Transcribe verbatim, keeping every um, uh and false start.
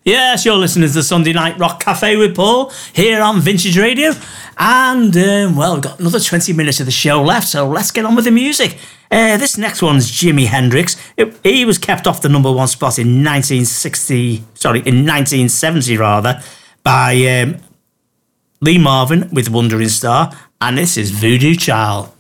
Yes, you're listening to the Sunday Night Rock Cafe with Paul here on Vintage Radio. And, um, well, we've got another twenty minutes of the show left, so let's get on with the music. Uh, this next one's Jimi Hendrix. It, he was kept off the number one spot in nineteen sixty, sorry, in nineteen seventy rather, by um, Lee Marvin with Wandering Star. And this is Voodoo Child.